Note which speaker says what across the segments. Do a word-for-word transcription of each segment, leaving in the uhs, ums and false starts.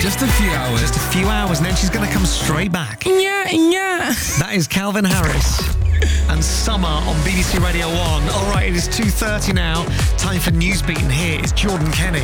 Speaker 1: Just a few hours.
Speaker 2: Just a few hours, and then she's going to come straight back.
Speaker 1: Yeah, yeah.
Speaker 2: That is Calvin Harris and Summer on B B C Radio one. All right, it is two thirty now. Time for Newsbeat, and here is Jordan Kenny.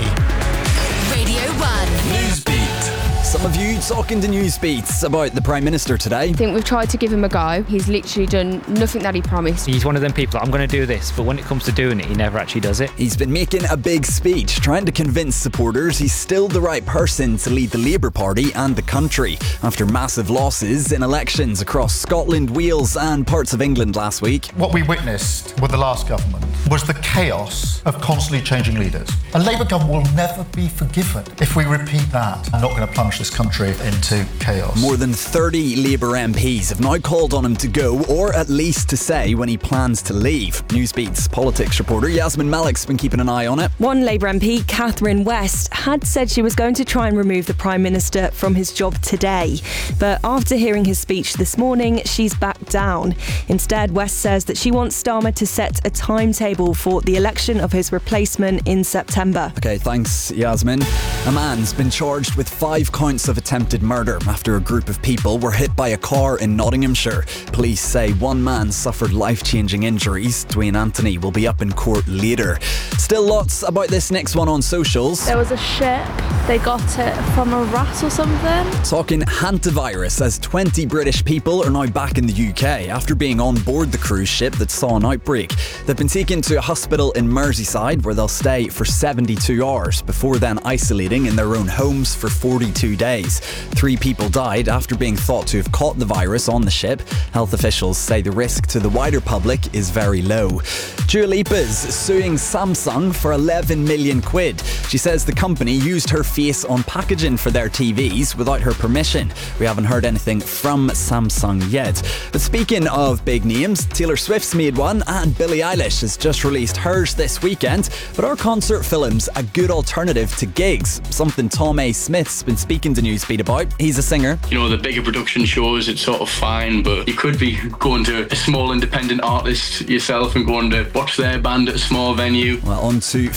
Speaker 3: Radio one.
Speaker 4: Newsbeat. Some of you talking to Newsbeats about the Prime Minister today.
Speaker 5: I think we've tried to give him a go. He's literally done nothing that he promised.
Speaker 6: He's one of them people, I'm going to do this, but when it comes to doing it, he never actually does it.
Speaker 4: He's been making a big speech, trying to convince supporters he's still the right person to lead the Labour Party and the country after massive losses in elections across Scotland, Wales and parts of England last week.
Speaker 7: What we witnessed with the last government was the chaos of constantly changing leaders. A Labour government will never be forgiven if we repeat that. I'm not going to plunge this country into chaos.
Speaker 4: More than thirty Labour M Ps have now called on him to go, or at least to say when he plans to leave. Newsbeat's politics reporter Yasmin Malik's been keeping an eye on it.
Speaker 8: One Labour M P, Catherine West, had said she was going to try and remove the Prime Minister from his job today. But after hearing his speech this morning, she's backed down. Instead, West says that she wants Starmer to set a timetable for the election of his replacement in September.
Speaker 4: Okay, thanks, Yasmin. A man's been charged with five counts of attempted murder after a group of people were hit by a car in Nottinghamshire. Police say one man suffered life-changing injuries. Dwayne Anthony will be up in court later. Still lots about this next one on socials.
Speaker 9: There was a ship, they got it from a rat or something.
Speaker 4: Talking hantavirus as twenty British people are now back in the U K after being on board the cruise ship that saw an outbreak. They've been taken to a hospital in Merseyside where they'll stay for seventy-two hours before then isolating in their own homes for forty-two days. Three people died after being thought to have caught the virus on the ship. Health officials say the risk to the wider public is very low. Dua Lipa's suing Samsung for eleven million quid. She says the company used her face on packaging for their T Vs without her permission. We haven't heard anything from Samsung yet. But speaking of big names, Taylor Swift's made one and Billie Eilish has just released hers this weekend. But are concert films a good alternative to gigs? Something Tom A. Smith's been speaking to Newsbeat about. He's a singer.
Speaker 10: You know, the bigger production shows, it's sort of fine, but you could be going to a small independent artist yourself and going to watch their band at a small venue.
Speaker 4: Well, on to